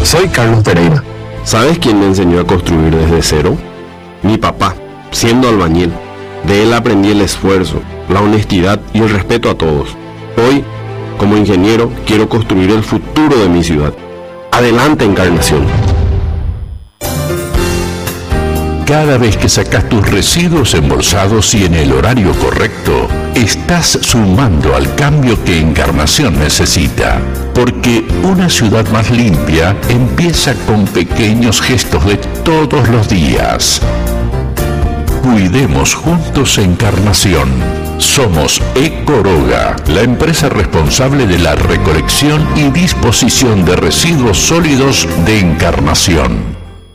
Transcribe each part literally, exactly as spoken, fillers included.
Soy Carlos Pereira. ¿Sabes quién me enseñó a construir desde cero? Mi papá, siendo albañil. De él aprendí el esfuerzo, la honestidad y el respeto a todos. Hoy, como ingeniero, quiero construir el futuro de mi ciudad. Adelante, Encarnación. Cada vez que sacas tus residuos embolsados y en el horario correcto, estás sumando al cambio que Encarnación necesita. Porque una ciudad más limpia empieza con pequeños gestos de todos los días. Cuidemos juntos Encarnación. Somos Ecoroga, la empresa responsable de la recolección y disposición de residuos sólidos de Encarnación.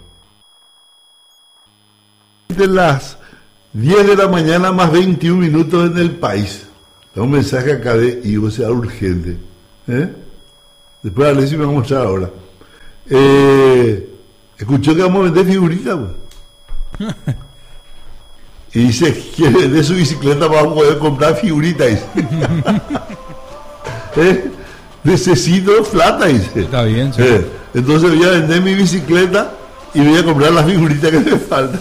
De las diez de la mañana más veintiún minutos en el país. Da un mensaje acá de Ivo, sea urgente. ¿Eh? Después a Alessi me va a mostrar ahora. Eh, escuchó que vamos a vender figuritas, pues. Y dice que de su bicicleta vamos a poder comprar figuritas. Dice. ¿Eh? Necesito plata, dice. Está bien, sí. Eh, entonces voy a vender mi bicicleta y voy a comprar las figuritas que me faltan.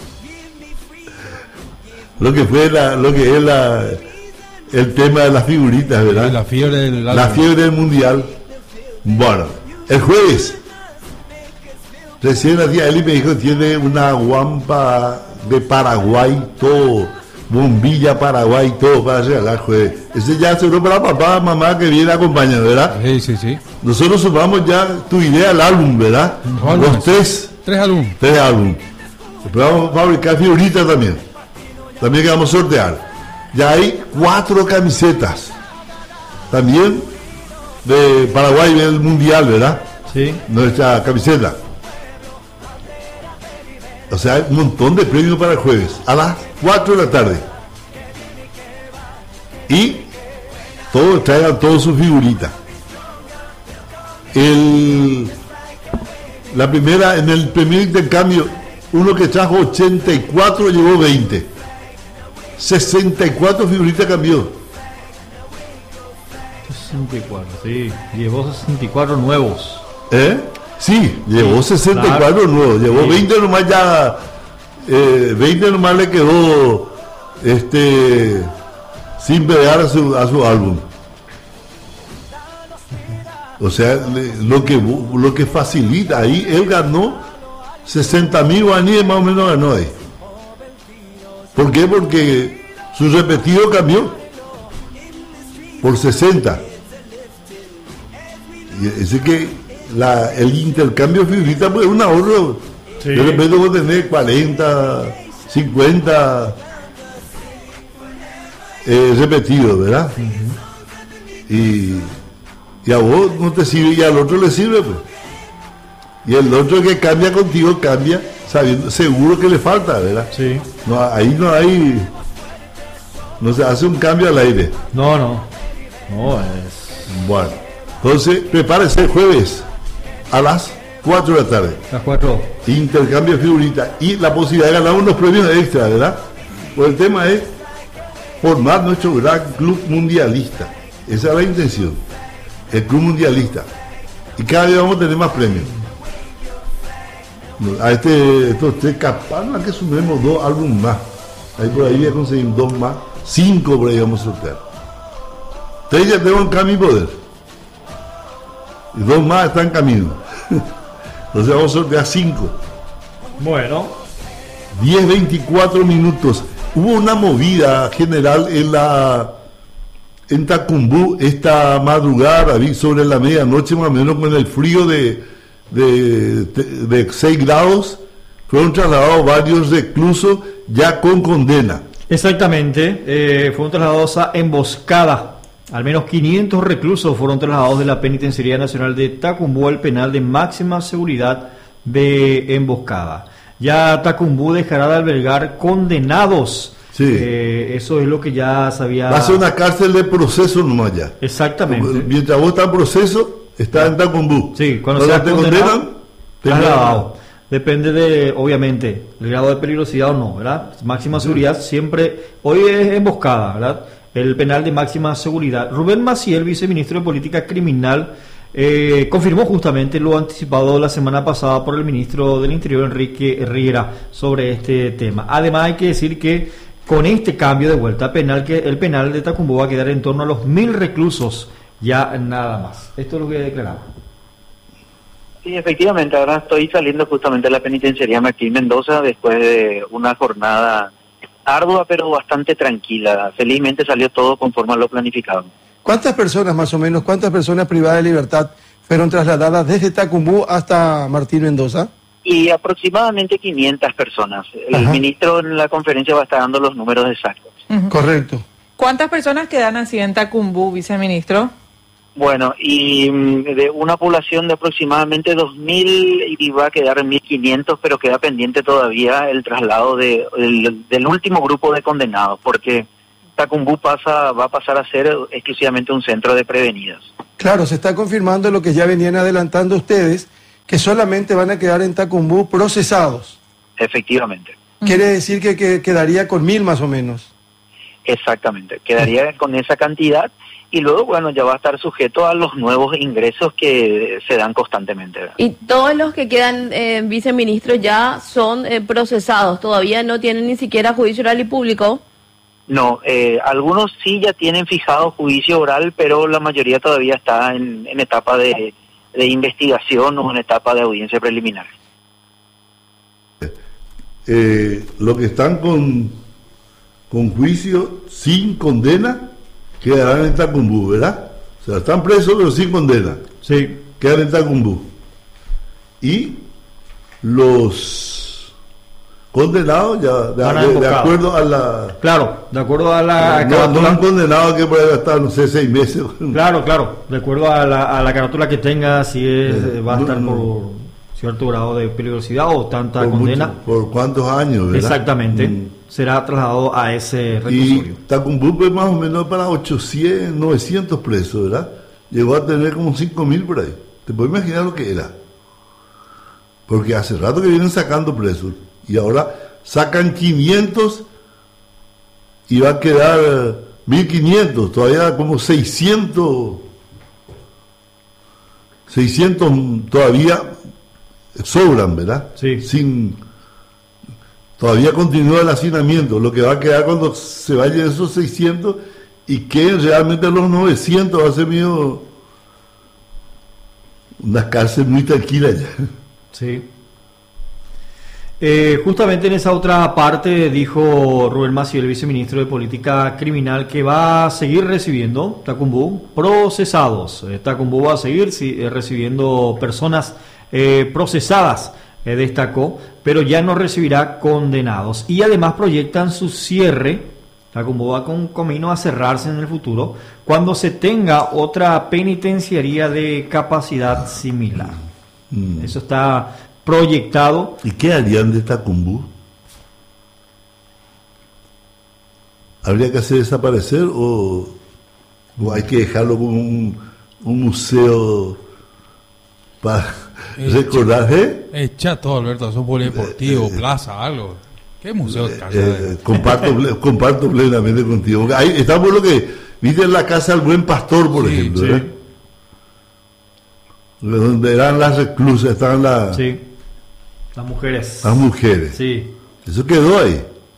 Lo que fue la, lo que es la, el tema de las figuritas, ¿verdad? La fiebre del la fiebre del mundial. Bueno, el jueves recién la tía Eli me dijo tiene una guampa de Paraguay, todo, bombilla Paraguay, todo para regalar jueves. Ese ya seguro para papá, mamá que viene acompañando, ¿verdad? Sí, sí, sí. Nosotros sumamos ya tu idea al álbum, ¿verdad? Los tres. Tres álbum. Tres álbum. Después vamos a fabricar figuritas también. También que vamos a sortear. Ya hay cuatro camisetas. También de Paraguay del Mundial, ¿verdad? Sí. Nuestra camiseta. O sea, hay un montón de premios para el jueves. A las cuatro de la tarde. Y todos traigan todas sus figuritas. El, la primera, en el primer intercambio, uno que trajo ochenta y cuatro llevó veinte. sesenta y cuatro figuritas cambió. sesenta y cuatro, sí. Llevó sesenta y cuatro nuevos. ¿Eh? Sí, llevó sí, sesenta y cuatro claro. nuevos. Llevó sí. veinte nomás ya. Eh, veinte nomás le quedó este sin pegar a su, a su álbum. O sea, le, lo que lo que facilita ahí, él ganó sesenta mil guaníes más o menos ganó ahí. ¿Por qué? Porque su repetido cambió por sesenta. Y es que la, el intercambio de figuritas pues, es un ahorro. Sí. De repente vos tenés cuarenta, cincuenta eh, repetidos, ¿verdad? Uh-huh. Y, y a vos no te sirve y al otro le sirve, pues. Y el otro que cambia contigo cambia sabiendo, seguro que le falta, ¿verdad? Sí. No, ahí no hay, no se hace un cambio al aire. No, no. No es. Bueno, entonces prepárese el jueves a las cuatro de la tarde. Las cuatro. Intercambio de figuritas y la posibilidad de ganar unos premios extra, ¿verdad? Pues el tema es formar nuestro gran club mundialista. Esa es la intención. El club mundialista. Y cada vez vamos a tener más premios. A este, estos tres capaz, no, que sumemos dos álbumes más. Ahí por ahí voy a conseguir dos más, cinco por ahí vamos a sortear. Tres ya tengo en camino poder. Y dos más están en camino. Entonces vamos a sortear cinco. Bueno. diez veinticuatro minutos. Hubo una movida general en la en Tacumbú esta madrugada, sobre la medianoche más o menos, con el frío de De, de, de seis grados, fueron trasladados varios reclusos ya con condena. Exactamente, eh, fueron trasladados a emboscada. Al menos quinientos reclusos fueron trasladados de la Penitenciaría Nacional de Tacumbú al penal de máxima seguridad de emboscada. Ya Tacumbú dejará de albergar condenados. Sí. Eh, eso es lo que ya sabía. Va a ser una cárcel de proceso nomás ya. Exactamente. Mientras vos estás en proceso, está en Tacumbú. Sí, cuando se te condenan, trasladado. Depende de, obviamente, el grado de peligrosidad o no, ¿verdad? Máxima seguridad siempre, hoy es emboscada, ¿verdad? El penal de máxima seguridad. Rubén Maciel, viceministro de Política Criminal, eh, confirmó justamente lo anticipado la semana pasada por el ministro del Interior, Enrique Riera, sobre este tema. Además, hay que decir que con este cambio de vuelta penal, que el penal de Tacumbú va a quedar en torno a los mil reclusos, ya nada más. Esto es lo que declaraba. Sí, efectivamente, ahora estoy saliendo justamente de la penitenciaría Martín Mendoza después de una jornada ardua pero bastante tranquila. Felizmente salió todo conforme a lo planificado. ¿Cuántas personas más o menos, cuántas personas privadas de libertad fueron trasladadas desde Tacumbú hasta Martín Mendoza? Y aproximadamente quinientas personas. El Ajá. ministro en la conferencia va a estar dando los números exactos. Uh-huh. Correcto. ¿Cuántas personas quedan así en Tacumbú, viceministro? Bueno, y de una población de aproximadamente dos mil y va a quedar en mil quinientos, pero queda pendiente todavía el traslado de, el, del último grupo de condenados, porque Tacumbú pasa, va a pasar a ser exclusivamente un centro de prevenidas. Claro, se está confirmando lo que ya venían adelantando ustedes, que solamente van a quedar en Tacumbú procesados. Efectivamente. Quiere decir que, que quedaría con mil más o menos. Exactamente, quedaría con esa cantidad y luego, bueno, ya va a estar sujeto a los nuevos ingresos que se dan constantemente. Y todos los que quedan, eh, viceministro, ya son eh, procesados, todavía no tienen ni siquiera juicio oral y público. No, eh, algunos sí ya tienen fijado juicio oral, pero la mayoría todavía está en, en etapa de, de investigación o en etapa de audiencia preliminar. Eh, los que están con, con juicio sin condena quedarán en Tacumbú, ¿verdad? O sea, están presos pero sin condena. Sí. Quedan en Tacumbú. Y los condenados ya de, de, de acuerdo a la... Claro, de acuerdo a la... No, no han condenado que puede estar, no sé, seis meses. Claro, claro, de acuerdo a la, a la carátula que tenga, si es, Eh, va a estar no, por no. cierto grado de peligrosidad o tanta Por condena. mucho, por cuántos años, ¿verdad? Exactamente, Mm. será trasladado a ese Y reclusorio. Tacumbú pues más o menos para ochocientos, novecientos presos, ¿verdad? Llegó a tener como cinco mil por ahí. ¿Te puedes imaginar lo que era? Porque hace rato que vienen sacando presos y ahora sacan quinientos y va a quedar eh, mil quinientos, todavía como seiscientos, seiscientos todavía sobran, ¿verdad? Sí. Sin, todavía continúa el hacinamiento, lo que va a quedar cuando se vayan esos seiscientos y queden realmente los novecientos, va a ser mío una cárcel muy tranquila ya. Sí. Eh, justamente en esa otra parte dijo Rubén Maciel, viceministro de Política Criminal, que va a seguir recibiendo Tacumbú procesados. Eh, Tacumbú va a seguir sí, eh, recibiendo personas eh, procesadas, eh, destacó, pero ya no recibirá condenados. Y además proyectan su cierre. Tacumbú va con camino a cerrarse en el futuro cuando se tenga otra penitenciaría de capacidad similar. Mm. Eso está proyectado. ¿Y qué harían de Tacumbú? ¿Habría que hacer desaparecer o, o hay que dejarlo como un, un museo para Eh, recordar? ¿Eh? Echa todo, Alberto, es un polideportivo, Eh, eh, plaza, algo. ¿Qué museo de casa? Eh, comparto, ple- comparto plenamente contigo. Porque ahí estamos lo que viste en la casa del Buen Pastor, por Sí, ejemplo, sí. ¿verdad? Donde eran las reclusas, estaban las, Sí. Las mujeres. las mujeres. Sí. Eso quedó ahí.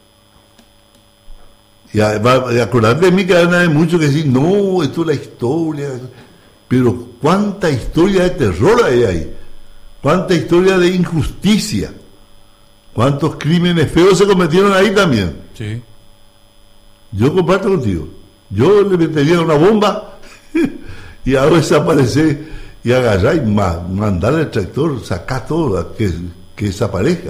Y a- va- y acordate de mí que hay mucho que decir, no, esto es la historia. Pero cuánta historia de terror hay ahí. Cuánta historia de injusticia. Cuántos crímenes feos se cometieron ahí también. Sí. Yo comparto contigo. Yo le metería una bomba y hago desaparecer y agarrar y ma- mandarle al tractor, sacar todo, a que, que desaparezca.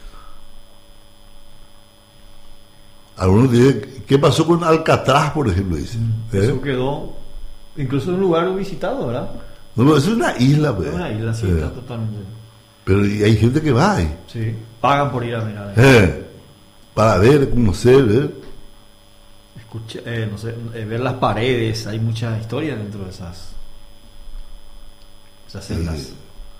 Algunos dicen, ¿qué pasó con Alcatraz, por ejemplo? Dicen. ¿Eh? Eso quedó incluso en un lugar visitado, ¿verdad? No, no, es una isla, pues. Es una isla, sí, Eh, está totalmente. Pero y hay gente que va ahí. Sí. Pagan por ir a mirar. Eh, para ver, conocer, ver. Escucha, eh, no sé, eh, ver las paredes, hay mucha historia dentro de esas, esas celdas.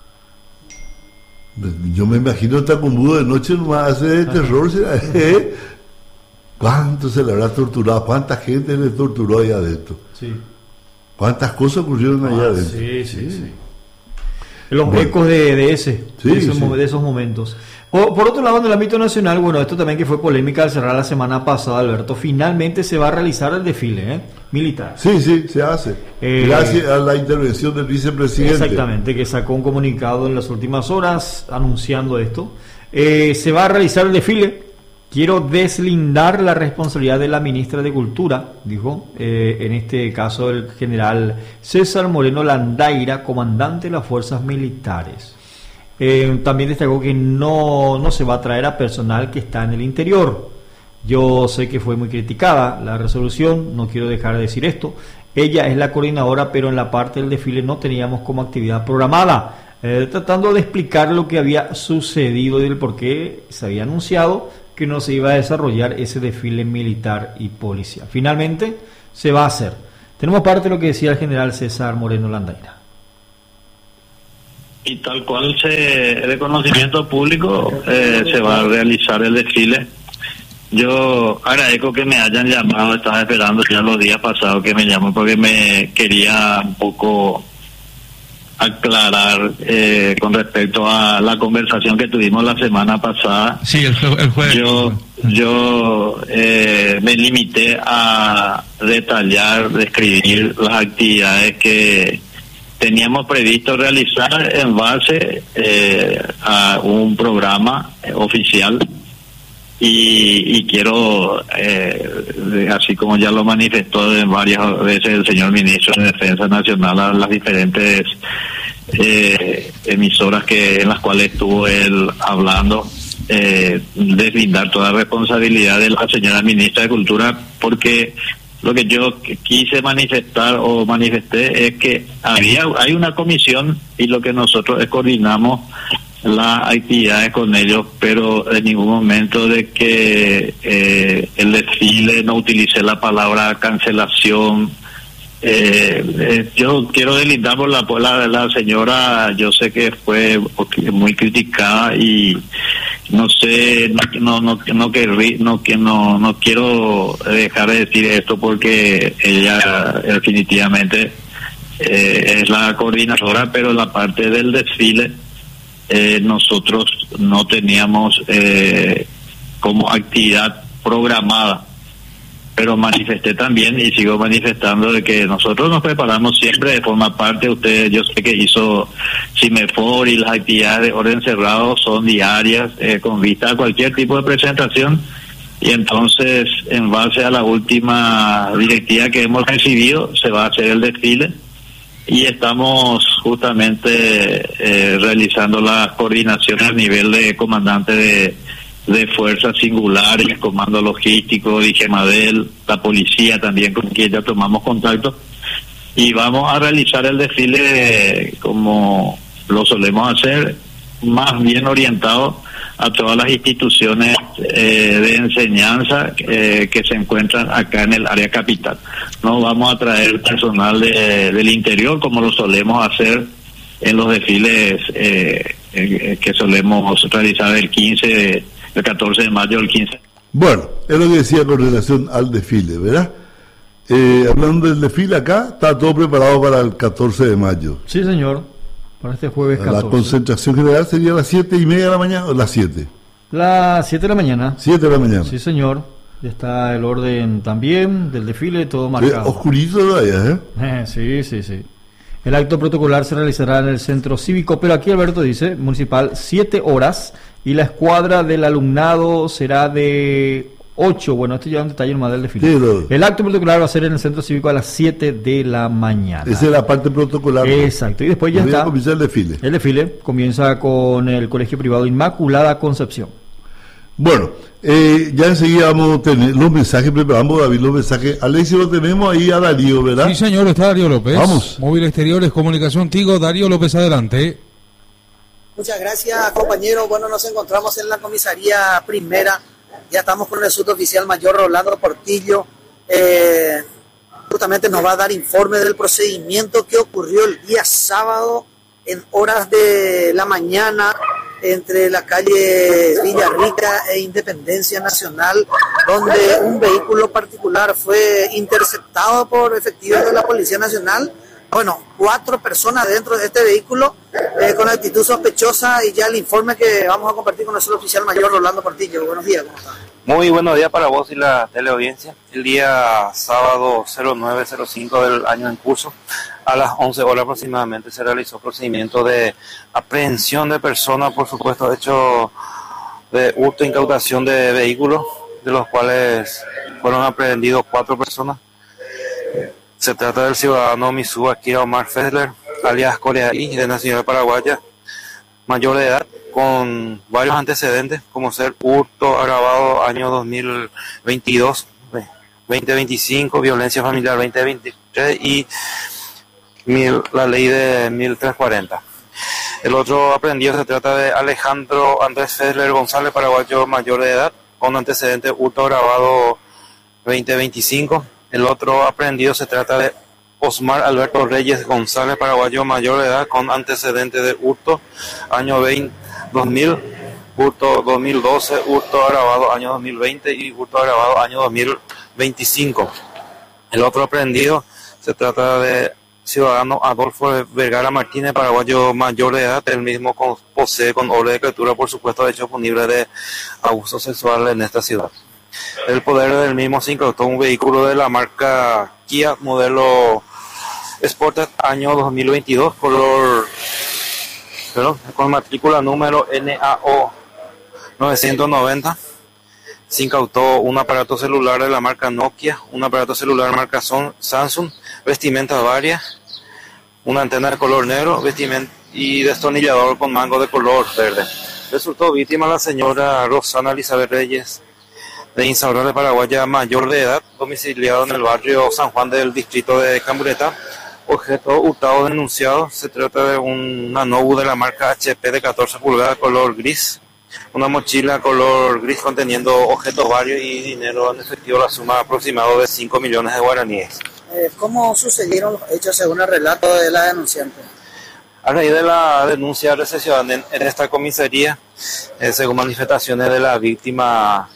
Yo me imagino Tacumbú de noche nomás hace de terror. ¿Será? ¿Eh? ¿Cuánto se le habrá torturado? ¿Cuánta gente le torturó ahí adentro? Sí. ¿Cuántas cosas ocurrieron allá Ah, adentro? sí, sí, sí. Los Bueno. ecos de, de ese, Sí, de, esos, sí. mo- de esos momentos. Por, por otro lado, en el ámbito nacional, bueno, esto también que fue polémica al cerrar la semana pasada, Alberto, finalmente se va a realizar el desfile ¿eh? militar. Sí, sí, se hace. Eh, Gracias a la intervención del vicepresidente. Exactamente, que sacó un comunicado en las últimas horas anunciando esto. Eh, se va a realizar el desfile. Quiero deslindar la responsabilidad de la ministra de Cultura, dijo, eh, en este caso el general César Moreno Landaira, comandante de las fuerzas militares. Eh, también destacó que no, no se va a traer a personal que está en el interior. Yo sé que fue muy criticada la resolución, no quiero dejar de decir esto. Ella es la coordinadora, pero en la parte del desfile no teníamos como actividad programada. Eh, tratando de explicar lo que había sucedido y el por qué se había anunciado que no se iba a desarrollar ese desfile militar y policial. Finalmente se va a hacer. Tenemos parte de lo que decía el general César Moreno Landaira. Y tal cual se de conocimiento público eh, se va a realizar el desfile. Yo agradezco que me hayan llamado, estaba esperando ya los días pasados que me llamó porque me quería un poco aclarar eh, con respecto a la conversación que tuvimos la semana pasada. Sí, el, jue- el jueves. Yo, yo eh, me limité a detallar, describir las actividades que teníamos previsto realizar en base eh, a un programa eh, oficial y, y quiero, eh, de- así como ya lo manifestó en varias veces el señor ministro de Defensa Nacional a las diferentes eh, emisoras que en las cuales estuvo él hablando, eh, deslindar toda responsabilidad de la señora ministra de Cultura, porque lo que yo quise manifestar o manifesté es que había hay una comisión y lo que nosotros es coordinamos las actividades con ellos, pero en ningún momento de que eh, el desfile no utilicé la palabra cancelación. Eh, eh, yo quiero deslindar por la, por la la señora, yo sé que fue muy criticada y no sé, no no no no, querrí- no, que no no quiero dejar de decir esto porque ella definitivamente eh, es la coordinadora, pero la parte del desfile eh, nosotros no teníamos eh, como actividad programada. Pero manifesté también y sigo manifestando de que nosotros nos preparamos siempre de forma parte. Ustedes, yo sé que hizo CIMEFOR y las actividades de orden cerrado son diarias eh, con vista a cualquier tipo de presentación, y entonces en base a la última directiva que hemos recibido se va a hacer el desfile y estamos justamente eh, realizando las coordinaciones a nivel de comandante de de fuerzas singulares, comando logístico, Digemadel, la policía también con quien ya tomamos contacto, y vamos a realizar el desfile como lo solemos hacer, más bien orientado a todas las instituciones eh, de enseñanza eh, que se encuentran acá en el área capital. No vamos a traer personal de, del interior como lo solemos hacer en los desfiles eh, eh, que solemos realizar el quince de el catorce de mayo, el quince. Bueno, es lo que decía con relación al desfile, ¿verdad? Eh, hablando del desfile acá, está todo preparado para el catorce de mayo. Sí, señor, para este jueves catorce. La concentración general sería a las siete y media de la mañana, o las siete. Las siete de la mañana. siete de la mañana. Sí, señor. Ya está el orden también del desfile, todo marcado. Eh, oscurito todavía, ¿eh? Eh, sí, sí, sí. El acto protocolar se realizará en el centro cívico, pero aquí Alberto dice, municipal, siete horas, y la escuadra del alumnado será de ocho. Bueno, esto ya es un detalle más del desfile. Sí, lo- El acto protocolar va a ser en el centro cívico a las siete de la mañana. Esa es la parte protocolar. Exacto, y después ya Voy a está. comenzar el desfile. El desfile comienza con el Colegio Privado Inmaculada Concepción. Bueno, eh, ya enseguida vamos a tener los mensajes, preparamos, David, los mensajes. Alexio, lo tenemos ahí a Darío, ¿verdad? Sí, señor, está Darío López. Vamos. Móvil Exteriores, Comunicación Tigo, Darío López, adelante. Muchas gracias, compañero. Bueno, nos encontramos en la comisaría primera. Ya estamos con el suboficial mayor Rolando Portillo. Eh, justamente nos va a dar informe del procedimiento que ocurrió el día sábado en horas de la mañana entre la calle Villarrica e Independencia Nacional, donde un vehículo particular fue interceptado por efectivos de la Policía Nacional. Bueno, cuatro personas dentro de este vehículo eh, con actitud sospechosa, y ya el informe que vamos a compartir con nuestro oficial mayor Rolando Portillo. Buenos días, ¿cómo está? Muy buenos días para vos y la teleaudiencia. El día sábado cero nueve cero cinco del año en curso, a las once horas aproximadamente, se realizó procedimiento de aprehensión de personas, por supuesto, hecho de hurto e incautación de vehículos, de los cuales fueron aprehendidos cuatro personas. Se trata del ciudadano Misú Akira Omar Fessler, alias Coreaí, de nacionalidad paraguaya, mayor de edad, con varios antecedentes, como ser hurto agravado año dos mil veintidós, veinte veinticinco, violencia familiar veinte veintitrés y mil, la ley de mil trescientos cuarenta. El otro aprehendido se trata de Alejandro Andrés Fessler González, paraguayo mayor de edad, con antecedentes hurto agravado veinte veinticinco. El otro aprehendido se trata de Osmar Alberto Reyes González, paraguayo mayor de edad, con antecedentes de hurto año veinte, dos mil, hurto dos mil doce, hurto agravado año dos mil veinte y hurto agravado año dos mil veinticinco. El otro aprehendido se trata de ciudadano Adolfo Vergara Martínez, paraguayo mayor de edad, el mismo con, posee con orden de captura, por supuesto, hecho punible de abuso sexual en esta ciudad. El poder del mismo se incautó un vehículo de la marca Kia, modelo Sportage año dos mil veintidós, color, perdón, con matrícula número N A O novecientos noventa. Se incautó un aparato celular de la marca Nokia, un aparato celular marca Samsung, vestimentas varias, una antena de color negro, vestimenta y destornillador con mango de color verde. Resultó víctima la señora Rosana Elizabeth Reyes, de Insaurralde, paraguaya mayor de edad, domiciliado en el barrio San Juan del distrito de Cambureta. Objeto hurtado denunciado, se trata de una Nobu de la marca H P de catorce pulgadas, color gris, una mochila color gris conteniendo objetos varios y dinero en efectivo, la suma aproximada de cinco millones de guaraníes. Eh, ¿Cómo sucedieron los hechos según el relato de la denunciante? A raíz de la denuncia recepcionada en, en esta comisaría, eh, según manifestaciones de la víctima,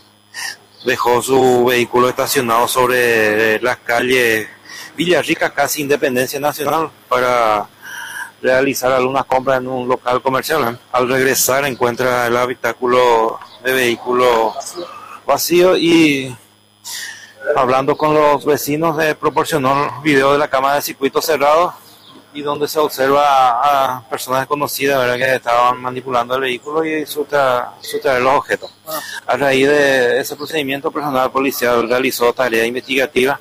dejó su vehículo estacionado sobre la calle Villarrica, casi Independencia Nacional, para realizar algunas compras en un local comercial. Al regresar encuentra el habitáculo de vehículo vacío y, hablando con los vecinos, le proporcionó video de la cámara de circuito cerrado y donde se observa a personas desconocidas, ¿verdad?, que estaban manipulando el vehículo y sustraer los objetos. A raíz de ese procedimiento, personal policial realizó tarea investigativa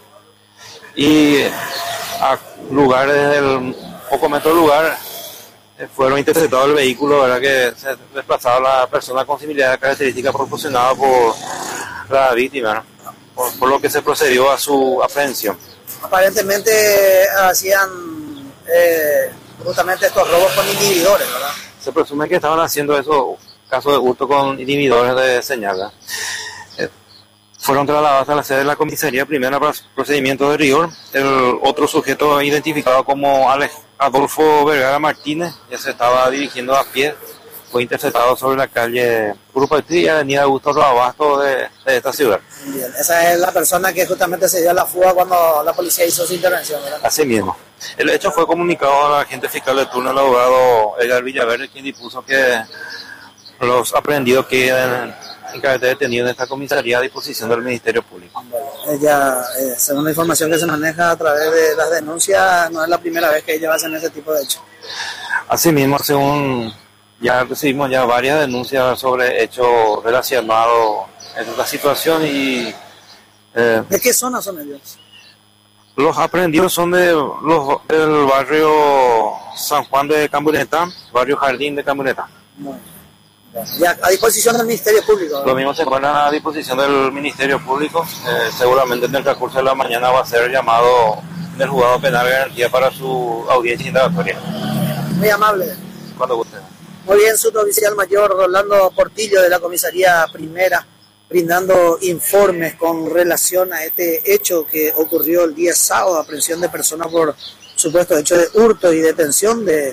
y a lugares del poco metro lugar fueron interceptados el vehículo, ¿verdad?, que se desplazaba la persona con similares características proporcionadas por la víctima, ¿no?, por, por lo que se procedió a su aprehensión. Aparentemente hacían Eh, justamente estos robos con inhibidores, ¿verdad? Se presume que estaban haciendo esos casos de hurto con inhibidores de señal, ¿verdad? Eh, fueron trasladados a la sede de la comisaría primera para procedimiento de rigor. El otro sujeto identificado como Adolfo Vergara Martínez, ya se estaba dirigiendo a pie, fue interceptado sobre la calle Urupatí y avenida Augusto Abasto de, de esta ciudad. Bien, esa es la persona que justamente se dio a la fuga cuando la policía hizo su intervención, ¿verdad? Así mismo. El hecho fue comunicado a la agente fiscal de turno, el abogado Edgar Villaverde, quien dispuso que los aprehendidos queden en carácter detenidos en esta comisaría a disposición del Ministerio Público. Bueno, ella, eh, según la información que se maneja a través de las denuncias, no es la primera vez que ellos hacen ese tipo de hechos. Así mismo, según ya recibimos ya varias denuncias sobre hechos relacionados en esta situación y... Eh, ¿De qué zona son ellos? Los aprehendidos son de los del barrio San Juan de Cambureta, barrio Jardín de Cambureta. Bueno, ya a disposición del Ministerio Público, ¿no? Lo mismo se encuentran a disposición del Ministerio Público. Eh, seguramente en el transcurso de la mañana va a ser llamado del juzgado penal de garantía para su audiencia indagatoria. Muy amable. Cuando guste. Muy bien, suboficial mayor Rolando Portillo de la comisaría primera, brindando informes con relación a este hecho que ocurrió el día sábado, aprehensión de personas por supuesto hecho de hurto y detención de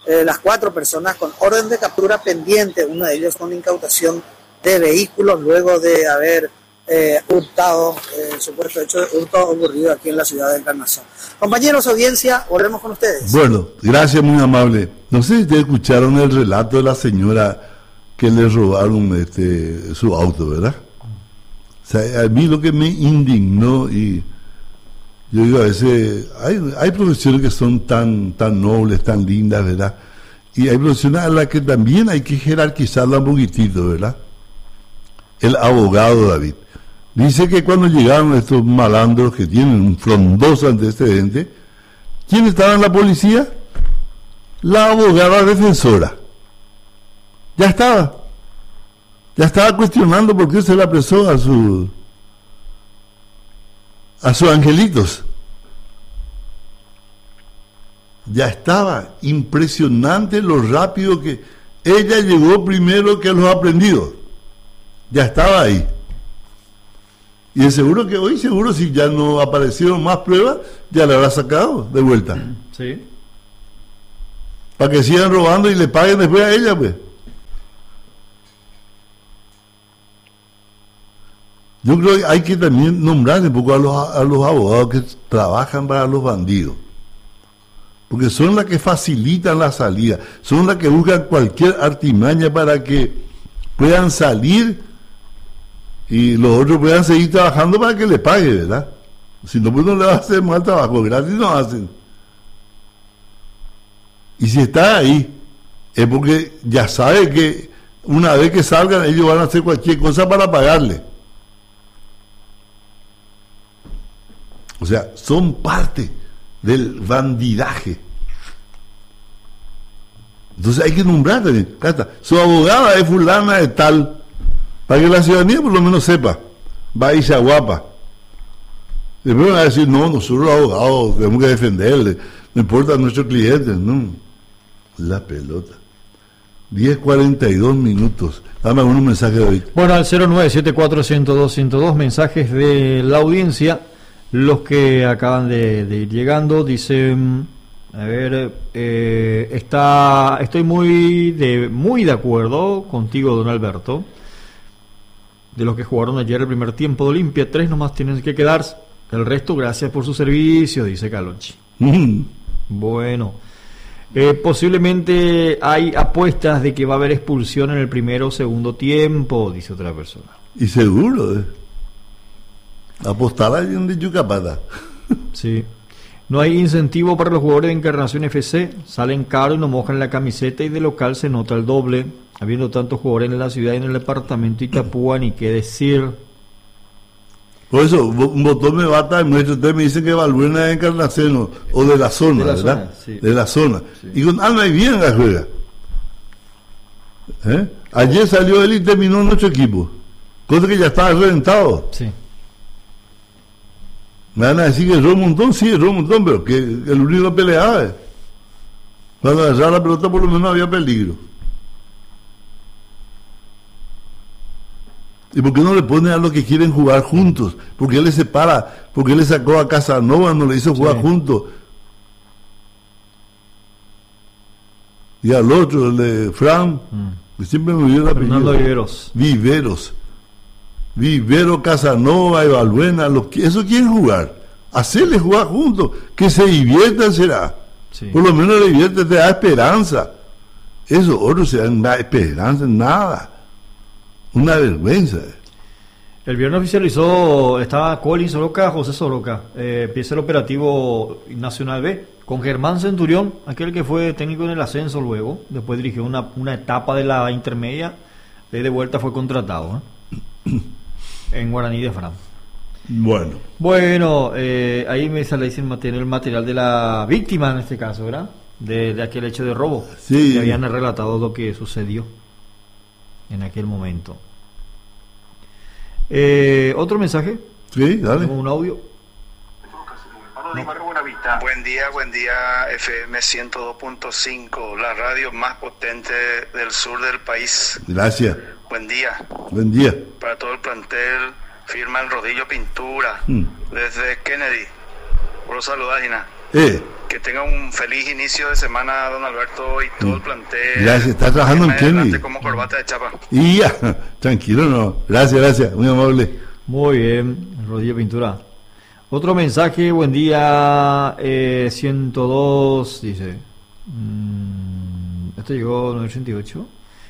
eh, las cuatro personas con orden de captura pendiente, uno de ellos con incautación de vehículos luego de haber eh, hurtado, eh, el supuesto hecho de hurto ocurrido aquí en la ciudad de Encarnación. Compañeros, audiencia, volvemos con ustedes. Bueno, gracias, muy amable. No sé si ustedes escucharon el relato de la señora que le robaron este su auto, ¿verdad? O sea, a mí lo que me indignó, y yo digo a veces, hay, hay profesiones que son tan, tan nobles, tan lindas, ¿verdad? Y hay profesiones a las que también hay que jerarquizarla un poquitito, ¿verdad? El abogado David dice que cuando llegaron estos malandros que tienen un frondoso antecedente, ¿quién estaba en la policía? La abogada defensora. Ya estaba. Ya estaba cuestionando por qué se le apresó a su a sus angelitos. Ya estaba. Impresionante lo rápido que ella llegó primero que los aprendidos. Ya estaba ahí. Y de seguro que hoy, seguro, si ya no aparecieron más pruebas, ya le habrá sacado de vuelta. Sí. Para que sigan robando y le paguen después a ella, pues. Yo creo que hay que también nombrar un poco a los, a los abogados que trabajan para los bandidos. Porque son las que facilitan la salida, son las que buscan cualquier artimaña para que puedan salir y los otros puedan seguir trabajando para que le pague, ¿verdad? Si no, pues no le va a hacer mal trabajo, gratis no hacen. Y si está ahí, es porque ya sabe que una vez que salgan, ellos van a hacer cualquier cosa para pagarle. O sea, son parte del bandidaje. Entonces hay que nombrar también. Cata, su abogada es fulana de tal, para que la ciudadanía por lo menos sepa. Va y se aguapa. Después van a decir, no, nosotros los abogados tenemos que defenderle, no importa a nuestros clientes, no. La pelota. diez cuarenta y dos minutos. Dame algunos mensajes de hoy. Bueno, al cero nueve siete cuatro cero dos cero dos, mensajes de la audiencia. Los que acaban de, de ir llegando dicen, a ver, eh, está, estoy muy de muy de acuerdo contigo, don Alberto. De los que jugaron ayer el primer tiempo de Olimpia, tres nomás tienen que quedarse. El resto, gracias por su servicio, dice Calonchi. Mm. Bueno, eh, posiblemente hay apuestas de que va a haber expulsión en el primero o segundo tiempo, dice otra persona. Y seguro, ¿eh? Apostar a alguien de Yucapata. Sí. No hay incentivo para los jugadores de Encarnación F C. Salen caros y no mojan la camiseta y de local se nota el doble. Habiendo tantos jugadores en la ciudad y en el departamento Itapúa, ni qué decir. Por eso, un botón me bata en nuestro tema, me dicen que Valbuena es de Encarnación o, o de la zona, de la ¿verdad? Zona, sí. De la zona. Sí. Y con alma y bien la juega. ¿Eh? Ayer salió él y terminó nuestro equipo. Cosa que ya estaba reventado. Sí. Me van a decir que erró un montón, sí, erró un montón, pero que el único peleaba. ¿eh? Cuando agarraba la pelota por lo menos había peligro. ¿Y por qué no le ponen a los que quieren jugar juntos? ¿Por qué le separa? ¿Por qué le sacó a Casanova, no le hizo jugar sí. juntos? Y al otro, el de Fran, mm. que siempre me olvidó el apellido. Fernando Viveros. Viveros. Vivero, Casanova, Evalbuena, los que eso quieren jugar, hacerles jugar juntos, que se diviertan será, sí. Por lo menos le divierte, te da esperanza. Eso, otros se dan esperanza, nada, una vergüenza. El viernes oficializó, estaba Colin Soroka, José Soroka, eh, empieza el operativo Nacional B, con Germán Centurión, aquel que fue técnico en el ascenso luego, después dirigió una, una etapa de la intermedia, de, de vuelta fue contratado, ¿eh? En Guaraní de Fran. Bueno. Bueno, eh, ahí me sale dicen mantener el material de la víctima en este caso, ¿verdad? De, de aquel hecho de robo. Sí. Que habían relatado lo que sucedió en aquel momento. Eh, ¿Otro mensaje? Sí, dale. Tengo un audio. No. Buen día, buen día, F M ciento dos punto cinco, la radio más potente del sur del país. Gracias. Buen día. Buen día. Para todo el plantel, firma el Rodillo Pintura, mm. desde Kennedy. Por saludar, Gina. Eh. Que Que tenga un feliz inicio de semana, don Alberto, y todo el plantel. Gracias, está trabajando en Kennedy. Como corbata de chapa. Y ya, tranquilo, no. Gracias, gracias, muy amable. Muy bien, Rodillo Pintura. Otro mensaje, buen día, eh, ciento dos, dice. Mmm, esto llegó nueve ochenta y ocho.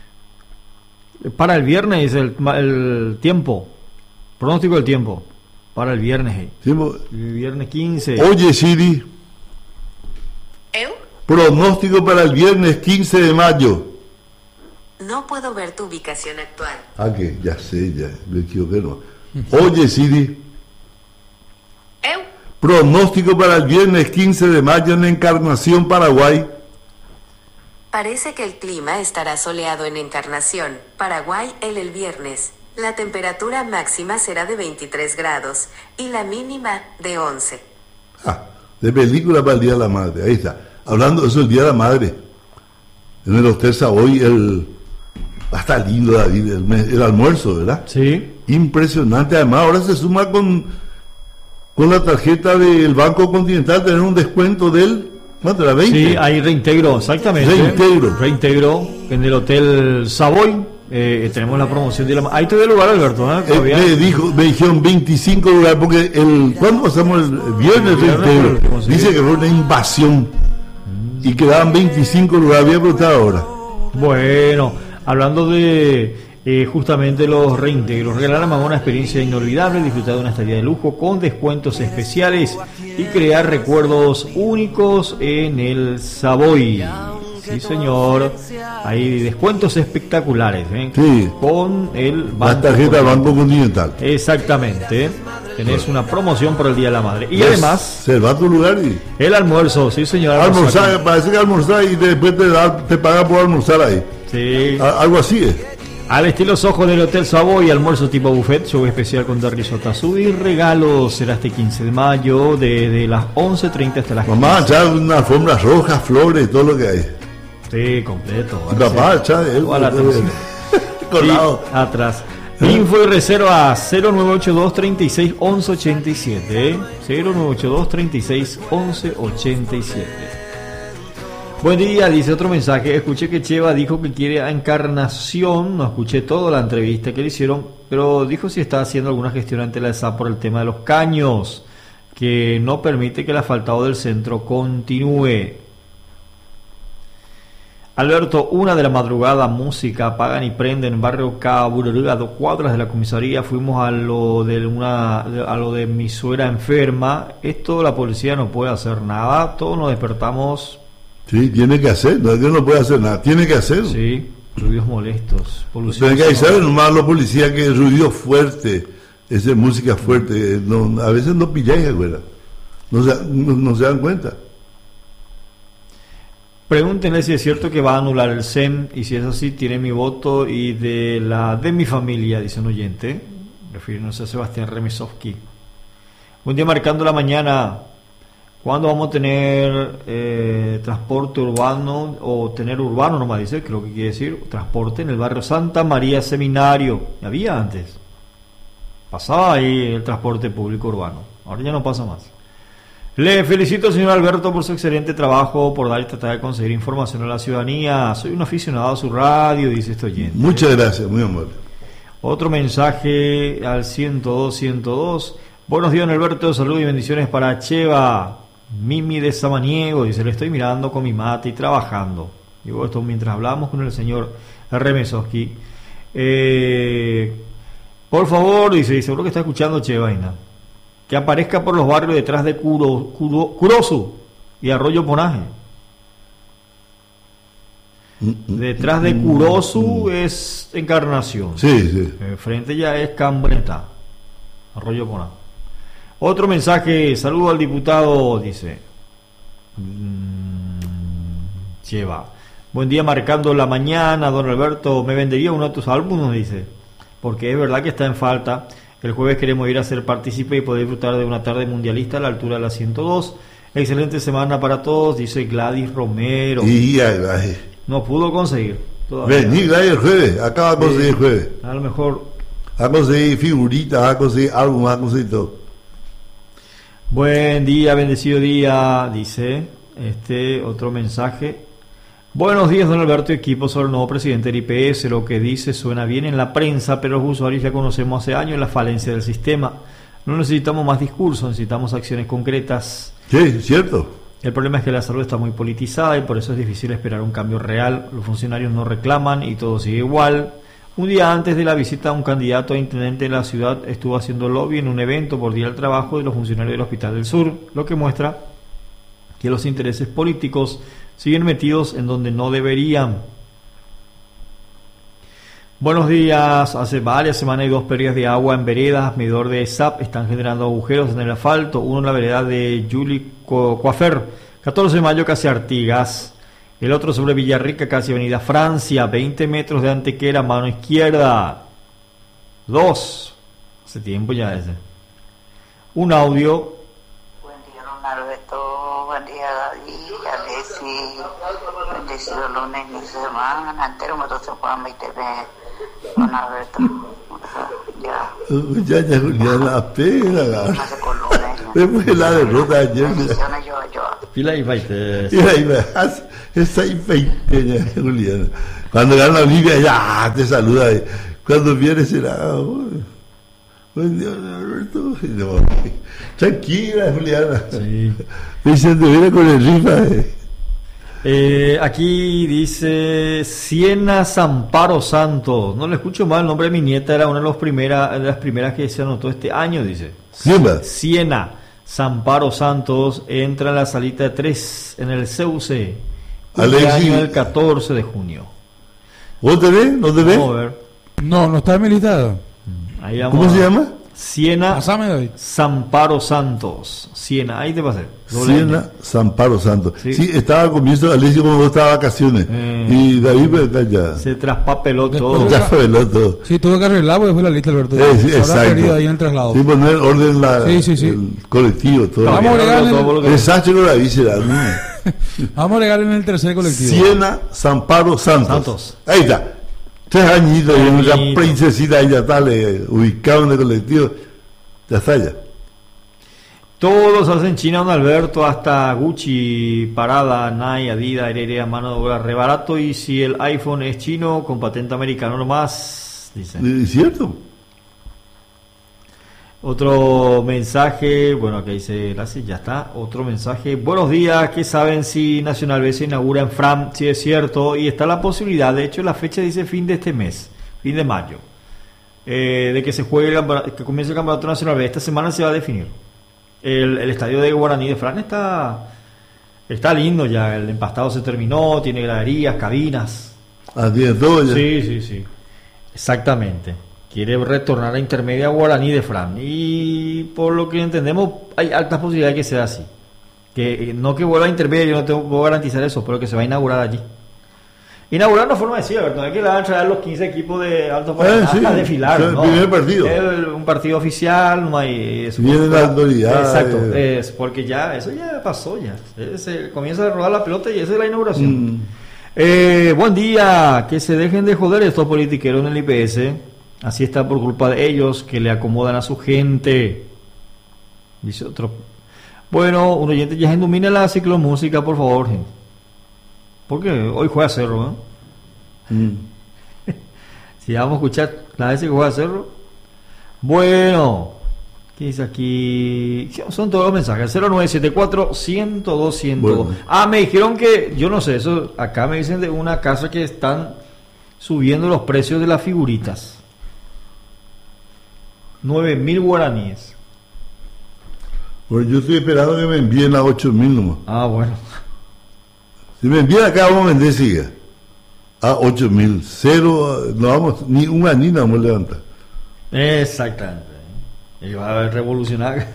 Para el viernes, dice el, el tiempo. Pronóstico del tiempo. Para el viernes. Tiempo. El viernes quince. Oye, Siri. ¿Eu? Pronóstico para el viernes quince de mayo. No puedo ver tu ubicación actual. Ah, que ya sé, ya me equivoqué, no. Oye, Siri. ¿Eu? Pronóstico para el viernes quince de mayo en Encarnación, Paraguay. Parece que el clima estará soleado en Encarnación, Paraguay, el, el viernes. La temperatura máxima será de veintitrés grados y la mínima de once. Ah, de película para el Día de la Madre, ahí está. Hablando de eso, el Día de la Madre. En el Hotel Savoy, el... Va a estar lindo, David, el, el almuerzo, ¿verdad? Sí. Impresionante. Además, ahora se suma con, con la tarjeta del Banco Continental, tener un descuento del... ¿Cuánto era? veinte. Sí, hay reintegro, exactamente. Reintegro. Reintegro en el Hotel Savoy. Eh, tenemos la promoción de la... Ahí te doy lugar, Alberto. ¿eh? Eh, me, dijo, me dijeron veinticinco lugares, porque el ¿cuándo pasamos el viernes? El reintegro. Último, sí. Dice que fue una invasión y quedaban veinticinco lugares. Voy a preguntar ahora. Bueno, hablando de eh, justamente los reintegros, regalar a mamá una experiencia inolvidable, disfrutar de una estadía de lujo con descuentos especiales y crear recuerdos únicos en el Savoy. Sí, señor. Hay descuentos espectaculares, ¿eh? Sí. Con el Banco la tarjeta del Banco Continental. Exactamente. Tenés una promoción por el Día de la Madre. Y yes. además... Se va a tu lugar y... El almuerzo, sí, señor. Almorzar, parece que almorzar y después te, da, te paga por almorzar ahí. Sí. A, algo así es. Al estilo Ojos del Hotel Savoy, almuerzo tipo buffet, show especial con risotto azul y regalos. Será este quince de mayo, desde de las once treinta hasta las Mamá, echar una alfombra roja, flores y todo lo que hay. Sí, completo. Y papá, echar él. Colado. Atrás. Info y reserva cero nueve ocho dos, treinta y seis, once ochenta y siete. ¿eh? cero nueve ocho dos, treinta y seis, once ochenta y siete. Buen día, dice otro mensaje. Escuché que Cheva dijo que quiere a Encarnación. No escuché toda la entrevista que le hicieron, pero dijo si está haciendo alguna gestión ante la E S A por el tema de los caños, que no permite que el asfaltado del centro continúe. Alberto, una de la madrugada, música, apagan y prenden en barrio Cabururú, a dos cuadras de la comisaría. Fuimos a lo de una a lo de mi suegra enferma. Esto la policía no puede hacer nada. Todos nos despertamos. Sí, tiene que hacer, no es que no puede hacer nada, tiene que hacer. Sí, ruidos molestos. Tiene que avisar nomás a los policías que el ruido fuerte, esa música fuerte, no, a veces no pilláis, abuela. No se, no, no se dan cuenta. Pregúntenle si es cierto que va a anular el S E M y si es así, tiene mi voto y de la de mi familia, dice un oyente, refiriéndose a Sebastián Remesovsky. Un día marcando la mañana. ¿Cuándo vamos a tener eh, transporte urbano o tener urbano nomás dice? Creo que quiere decir transporte en el barrio Santa María Seminario. Había antes. Pasaba ahí el transporte público urbano. Ahora ya no pasa más. Le felicito, señor Alberto, por su excelente trabajo, por dar y tratar de conseguir información a la ciudadanía. Soy un aficionado a su radio, dice este oyente. Muchas gracias, muy amable. Otro mensaje al ciento dos, ciento dos. Buenos días, Alberto. Salud y bendiciones para Cheva. Mimi de Samaniego, dice, le estoy mirando con mi mate y trabajando. Digo esto mientras hablamos con el señor Remesovsky. Eh, por favor, dice, seguro que está escuchando Chevaina, que aparezca por los barrios detrás de Curo, Curo, Curosu y Arroyo Ponaje. Detrás de Curosu es Encarnación. Sí, sí. Frente ya es Cambreta, Arroyo Ponaje. Otro mensaje, saludo al diputado, dice Cheva. Buen día, marcando la mañana, don Alberto, me vendería uno de tus álbumes, dice, porque es verdad que está en falta. El jueves queremos ir a ser partícipe y poder disfrutar de una tarde mundialista a la altura de la ciento dos. Excelente semana para todos, dice Gladys Romero. Y ay, ay. No pudo conseguir todavía. Vení, Gladys, el jueves, acaba de conseguir el jueves. A lo mejor. Ha conseguido figuritas, ha conseguido álbum, ha conseguido todo. Buen día, bendecido día, dice Este otro mensaje. Buenos días, don Alberto, equipo sobre el nuevo presidente del I P S. Lo que dice suena bien en la prensa, pero los usuarios ya conocemos hace años la falencia del sistema. No necesitamos más discursos, necesitamos acciones concretas. Sí, es cierto. El problema es que la salud está muy politizada y por eso es difícil esperar un cambio real. Los funcionarios no reclaman y todo sigue igual. Un día antes de la visita a un candidato a intendente de la ciudad estuvo haciendo lobby en un evento por Día del Trabajo de los funcionarios del Hospital del Sur, lo que muestra que los intereses políticos siguen metidos en donde no deberían. Buenos días. Hace varias semanas hay dos pérdidas de agua en veredas, medidor de S A P, están generando agujeros en el asfalto, uno en la vereda de Juli Coafer, catorce de mayo casi Artigas, el otro sobre Villarrica casi Avenida Francia, veinte metros de Antequera, mano izquierda. Dos. Hace tiempo ya ese. Un audio. Buen día, don Alberto. Buen día, David, Alessi. Bendecido lunes, mi semana entero, me se puedan meterme, don Alberto. Ya. Ya, ya, Juliana, apenas. Después de la derrota ayer. Pila y veinte. Pila y veinte. Esa y veinte, Juliana. Cuando gana Olivia, ya te saluda. Cuando viene será. Buen día, Alberto. No, tranquila, Juliana. Sí. Diciendo, viene con el rifa. Eh. Eh, aquí dice Siena Zamparo Santos. No le escucho mal, el nombre de mi nieta era una de, los primera, de las primeras que se anotó este año, dice. Siena. Siena Zamparo Santos entra en la salita de tres en el C U C. Este año el catorce de junio. ¿Vos te ves? ¿No te ves? Vamos a ver. No, no está en mi listado. Ahí vamos. ¿Cómo se llama? Siena Zamparo Santos. Siena, ahí te pasé. Siena Zamparo Santos. Sí. sí, estaba al comienzo, Alessio como vos estaba de vacaciones. Eh, y David pues, ya. Se traspapeló todo. Ya peló todo. Sí, tuve que arreglar porque fue la lista, Alberto. Eh, sí, exacto. Ahí en el traslado. Sí, poner orden la, sí, sí, sí. el colectivo. Todo. Vamos a agregar en el... el... Exacto, no la visera, ¿no? Vamos a agregar en el tercer colectivo. Siena Zamparo Santos. Santos. Ahí está. Tres añitos, y una princesita ahí ya está, le ubicado en el colectivo, ya está ya. Todos hacen China, don Alberto, hasta Gucci, Parada, Nike, Adidas, Herrera, mano de obra re barato, y si el iPhone es chino, con patente americano nomás, dice. ¿Es cierto? Otro mensaje, bueno, aquí dice, gracias, ya está. Otro mensaje, buenos días, ¿qué saben si Nacional B se inaugura en Fram? Sí, es cierto, y está la posibilidad, de hecho la fecha dice fin de este mes, fin de mayo, eh, de que se juegue, el, que comience el Campeonato Nacional B. Esta semana se va a definir. El, el estadio de Guaraní de Fran está, está lindo ya, el empastado se terminó, tiene graderías, cabinas. Ah, tiene todo ya. Sí, sí, sí, exactamente. Quiere retornar a Intermedia Guaraní de Fran. Y por lo que entendemos, hay altas posibilidades de que sea así. Que no que vuelva a Intermedia, yo no te puedo garantizar eso, pero que se va a inaugurar allí. Inaugurar no forma de decir, ¿verdad? No es que le van a traer los quince equipos de alto eh, sí, a desfilar. El no. primer partido. Es un partido oficial, no hay. Eso, viene la autoridad. Exacto, eh. es porque ya, eso ya pasó ya. Se comienza a rodar la pelota y esa es la inauguración. Mm. Eh, buen día, que se dejen de joder estos politiqueros en el I P S. Así está por culpa de ellos, que le acomodan a su gente. Dice otro. Bueno, un oyente ya ilumina la ciclomúsica, por favor, gente. Porque hoy juega Cerro, ¿eh? Mm. Si vamos a escuchar la vez que juega Cerro. Bueno, ¿qué dice aquí? Son todos los mensajes. cero nueve siete cuatro, ciento dos, ciento dos. Bueno. Ah, me dijeron que, yo no sé, eso acá me dicen de una casa que están subiendo los precios de las figuritas. nueve mil guaraníes. Bueno, yo estoy esperando que me envíen a ocho mil nomás. Ah, bueno. Si me envían acá, vamos a vender, siga. A ocho mil. Cero, no vamos, ni un aní no vamos a levantar. Exactamente. Y va a revolucionar.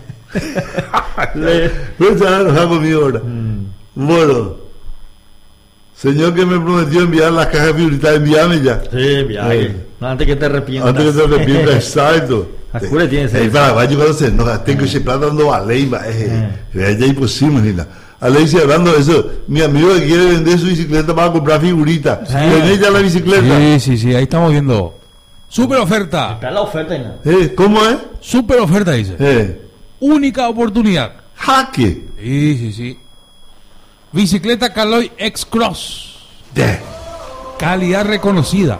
No se van a enojar conmigo ahora. Mm. Bueno. Señor que me prometió enviar las cajas de figuritas, envíame ya. Sí, envíame. Eh. No, antes que te arrepientas. Antes que te arrepientas, exacto. Jure tienes el Paraguayo cuando se enoja, tengo ese plata dando vale y va, eh, eh. ya imposible, nada. Alexia, hablando de eso, mi amigo que quiere vender su bicicleta para comprar figuritas. ¿Tenés ya la bicicleta? Sí, sí, sí, ahí estamos viendo. Super oferta. Está la oferta y nada. Eh, ¿Cómo es? Super oferta, dice. Eh. Única oportunidad. Jaque. Sí, sí, sí. Bicicleta Caloi X-Cross. De. Calidad reconocida.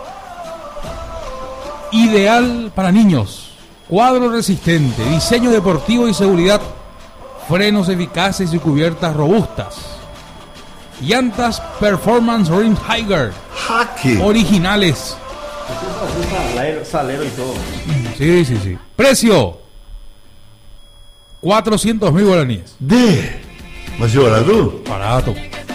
Ideal para niños. Cuadro resistente. Diseño deportivo y seguridad. Frenos eficaces y cubiertas robustas. Llantas Performance Rim Tiger. Jaque. Originales. Salero, salero y todo. Sí, sí, sí. Precio. cuatrocientos mil guaraníes. De. ¿Más barato? Barato.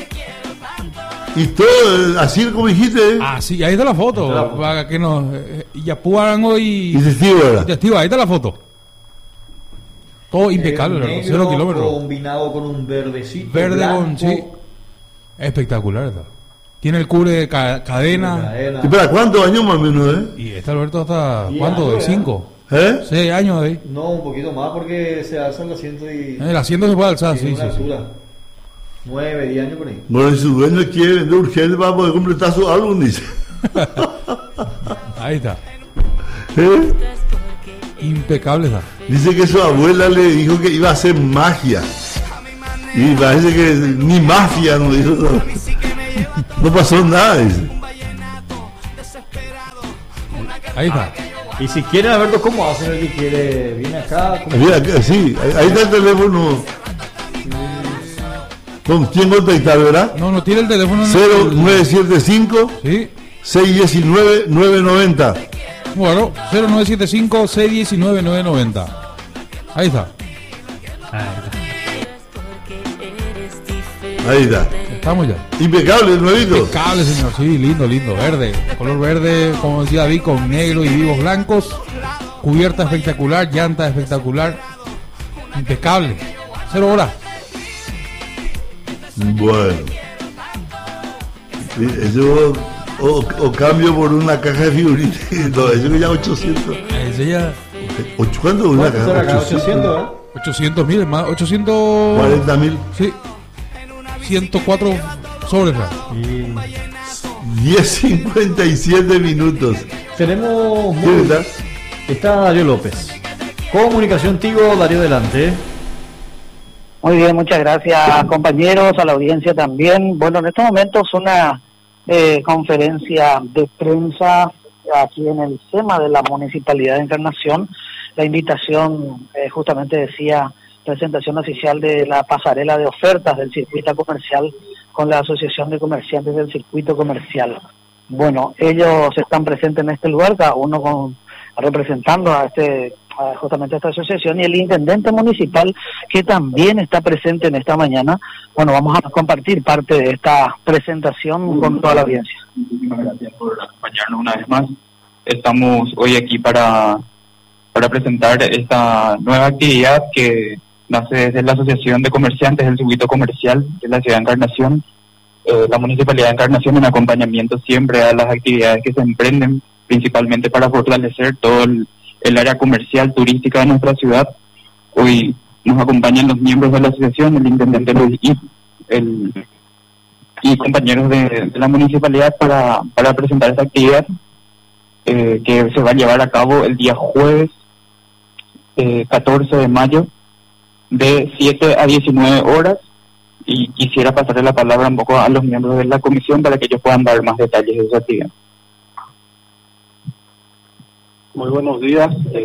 Y todo, así como dijiste. Ah, sí, ahí está la foto. Está la foto. Para que nos. Eh, Yapú Arango y. Y testigo, ¿verdad? Testigo, ahí está la foto. Todo impecable, El ¿verdad? negro Cero kilómetros. combinado con un verdecito. Verde blanco, con. Sí. Espectacular, ¿verdad? Tiene el cubre de ca- cadena. cadena. ¿Y para cuántos años más o menos, eh? Y este Alberto hasta. Diez ¿Cuánto? años, ¿De cinco? ¿Eh? Seis años ahí. No, un poquito más porque se alza el asiento y. El asiento se puede alzar, tiene sí, una sí, sí. altura. Nueve, diez años por ahí. Bueno, y su dueño quiere vender urgente para poder completar su álbum, dice. Ahí está. ¿Eh? Impecable está. Dice que su abuela le dijo que iba a hacer magia. Y parece que ni mafia no dijo. No pasó nada, dice. Ahí está. Y si quieren, Alberto, ¿cómo hacen el que quiere? Viene acá. ¿cómo? Mira, acá, sí, ahí ahí está el teléfono. ¿Con quién contactar, verdad? No, no tiene el teléfono. cero nueve siete cinco, Sí. seis uno nueve, nueve nueve cero. Bueno, cero nueve siete cinco, seis uno nueve, nueve nueve cero. Ahí está. Ahí está. Estamos ya. Impecable, nuevito. Impecable, señor. Sí, lindo, lindo. Verde. Color verde, como decía David, con negro y vivos blancos. Cubierta espectacular, llanta espectacular. Impecable. Cero horas. Bueno. Sí, eso o, o cambio por una caja de figuritas. No, eso que ya ochocientos. Ese ya. Ocho- ¿Cuánto una ¿Cuánto será acá? caja? ochocientos, ¿eh? ochocientos mil, más. ochocientos. cuarenta mil. Sí. ciento cuatro sobres. ¿verdad? diez cincuenta y siete minutos. Tenemos. ¿Sí, verdad? Está Darío López. Comunicación Tigo, Darío, adelante. Muy bien, muchas gracias, compañeros, a la audiencia también. Bueno, en estos momentos una eh, conferencia de prensa aquí en el SEMA de la Municipalidad de Encarnación. La invitación eh, justamente decía presentación oficial de la pasarela de ofertas del circuito comercial con la Asociación de Comerciantes del Circuito Comercial. Bueno, ellos están presentes en este lugar, cada uno con, representando a este a justamente a esta asociación, y el intendente municipal que también está presente en esta mañana. Bueno, vamos a compartir parte de esta presentación con toda la audiencia. Muchísimas gracias por acompañarnos una vez más. Estamos hoy aquí para, para presentar esta nueva actividad que nace desde la Asociación de Comerciantes del Circuito Comercial de la Ciudad de Encarnación. Eh, la Municipalidad de Encarnación en acompañamiento siempre a las actividades que se emprenden, principalmente para fortalecer todo el, el área comercial, turística de nuestra ciudad. Hoy nos acompañan los miembros de la asociación, el intendente Luis y, el, y compañeros de, de la municipalidad para, para presentar esta actividad eh, que se va a llevar a cabo el día jueves eh, catorce de mayo de siete a diecinueve horas, y quisiera pasarle la palabra un poco a los miembros de la comisión para que ellos puedan dar más detalles de esa actividad. Muy buenos días.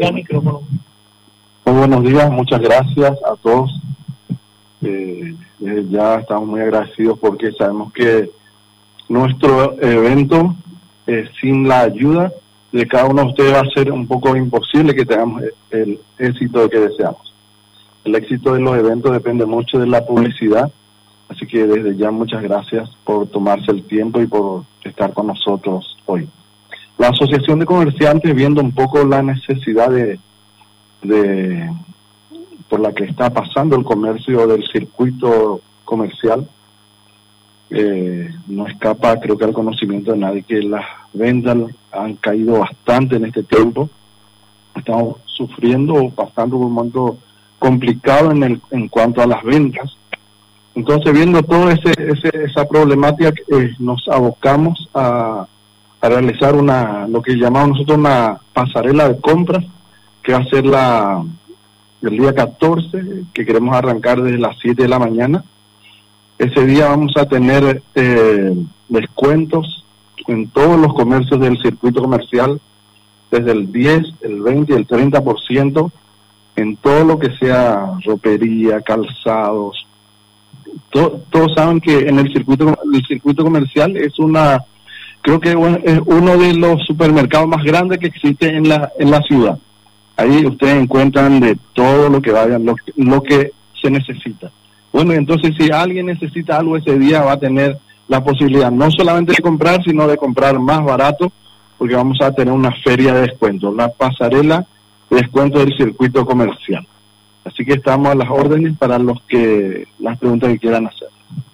Muy buenos días, muchas gracias a todos. Eh, desde ya estamos muy agradecidos porque sabemos que nuestro evento, eh, sin la ayuda de cada uno de ustedes, va a ser un poco imposible que tengamos el éxito que deseamos. El éxito de los eventos depende mucho de la publicidad, así que desde ya muchas gracias por tomarse el tiempo y por estar con nosotros hoy. La Asociación de Comerciantes, viendo un poco la necesidad de, de por la que está pasando el comercio del circuito comercial, eh, no escapa, creo que al conocimiento de nadie, que las ventas han caído bastante en este tiempo. Estamos sufriendo o pasando por un momento complicado en el en cuanto a las ventas. Entonces, viendo toda ese, ese, esa problemática, eh, nos abocamos a a realizar una, lo que llamamos nosotros una pasarela de compras, que va a ser la el día catorce, que queremos arrancar desde las siete de la mañana, Ese día vamos a tener eh, descuentos en todos los comercios del circuito comercial, desde el diez, el veinte y el treinta por ciento, en todo lo que sea ropería, calzados. To, todos saben que en el circuito el circuito comercial es una, creo que es uno de los supermercados más grandes que existe en la en la ciudad. Ahí ustedes encuentran de todo lo que vayan, lo, lo que se necesita. Bueno, entonces si alguien necesita algo ese día va a tener la posibilidad no solamente de comprar, sino de comprar más barato, porque vamos a tener una feria de descuento, la pasarela de descuento del circuito comercial. Así que estamos a las órdenes para los que las preguntas que quieran hacer.